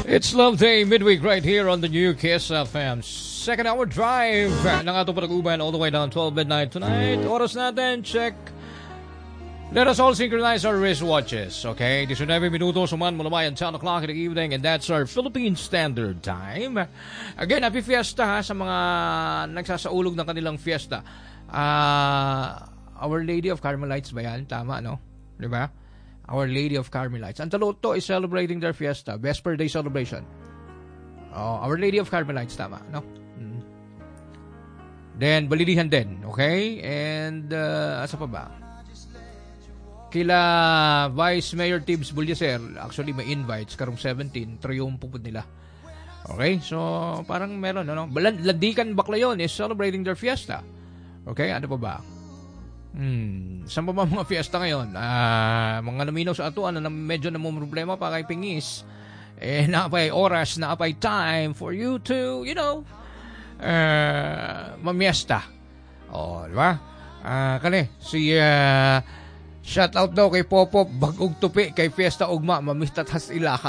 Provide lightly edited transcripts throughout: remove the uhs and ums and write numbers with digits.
It's Love Day midweek right here on the new Kiss FM. Second hour drive ng ato pag-uban all the way down 12 midnight tonight. Oras natin, check. Let us all synchronize our wristwatches, okay? 19 minutos suman mula bayan 10 o'clock in the evening, and that's our Philippine Standard Time. Again, happy fiesta ha, sa mga nagsasaulog ng kanilang fiesta. Our Lady of Carmelites ba yan? Tama, no? Di ba? Our Lady of Carmelites. Antaloto is celebrating their fiesta, Vesper Day celebration. Our Lady of Carmelites, tama, no? Then, Balilihan din, okay? And, asa pa ba? Kila Vice Mayor Tibbs Buliaser, actually may invites, karong 17, triumpo po nila. Okay? So, parang meron, ano? Ladikan Baclayon is celebrating their fiesta. Okay? Ano pa ba? Saan pa ba mga fiesta ngayon? Mga naminaw sa ato, na medyo namumroblema pa kay Pingis. Napay oras, napay time for you to, mamiesta. Diba? Shout out daw kay Popop, bagog tupi, kay Fiesta Ugma, mamistatas ilaka.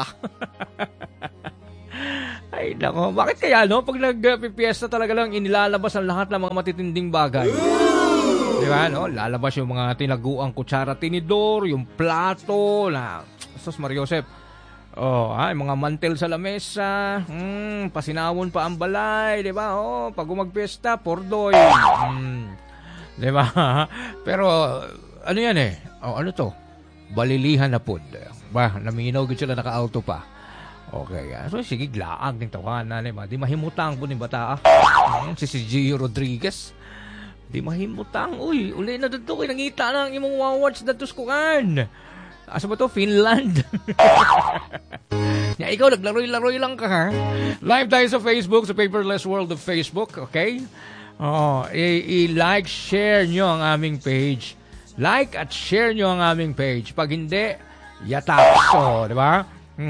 Ay, nako, bakit kaya, no? Pag nag-fiesta talaga lang, inilalabas ang lahat ng mga matitinding bagay. Di ba, no? Lalabas yung mga tinaguang kutsara, tinidor, yung plato, Sos Mariosep. Yung mga mantel sa lamesa, pasinawon pa ang balay, di ba? Pag umagpiesta, pordoy. Di ba? Pero, ano yan ano to? Balilihan na po. Ba, naminaw gud sila naka-auto pa. Okay. So, sige, glaag ng tawanan. Di mahimutang po ni bata. Si Gio Rodriguez. Di mahimutang. Uy, uli na dito. Nangita na ang imong watch na tuskukan. Asa ba to? Finland. Ikaw, naglaroy-laroy lang ka, ha? Live tayo sa Facebook, sa Paperless World of Facebook. Okay? I-like, share nyo ang aming page. Like at share nyo ang aming page. Pag hindi, yatak. Di ba?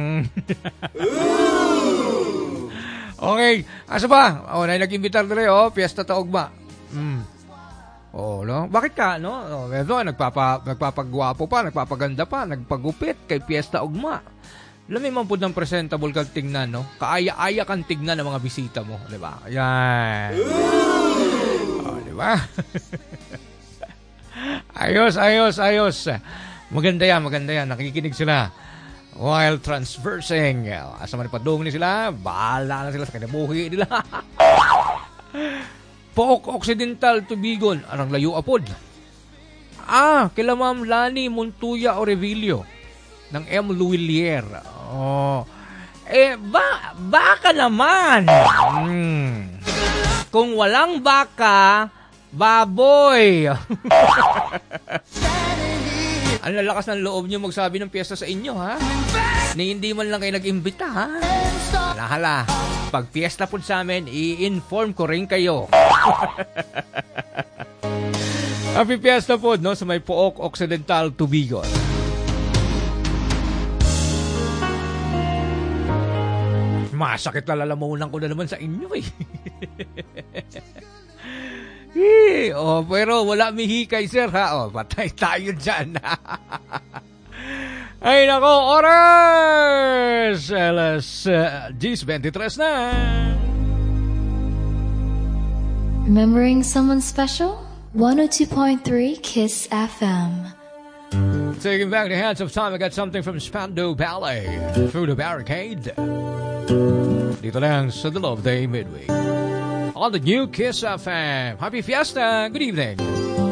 Okay. Asa ba? Nag-imbitar nila, Fiesta Taugma. No? Bakit ka, no? Nagpapagwapo pa, nagpapaganda pa, nagpagupit kay Fiesta Ugma. Lami man po ng presentable kang tignan, no? Kaaya-aya kang tignan ng mga bisita mo. Di ba? Ayan. Di ba? Ayos. Maganda yan. Nakikinig sila. While transversing. Asa man ipadung ni sila, bahala na sila sa kinabuhi nila. Pook Occidental Tubigon. Anong layo apod? Kila Ma'am Lani Montuya Orevilio ng M. Luillier. Baka naman. Kung walang baka, baboy. Ang lalakas ng loob nyo magsabi ng piyesta sa inyo, ha? Hindi man lang kayo nag-imbita, ha? Hala. Pag piyesta po sa amin, i-inform ko rin kayo. Happy piyesta po, no? Sa may Pook Occidental Tubigon. Masakit na lalamunan ko na naman sa inyo, pero wala mihikay, sir, ha? Patay tayo dyan. Ay, nako, oras! Alas 10:23 na. Remembering someone special? 102.3 Kiss FM. Taking back the hands of time, I got something from Spandau Ballet. Through the Barricade. Dito lang sa The Love Day Midweek. On the new Kiss FM. Happy Fiesta. Good evening.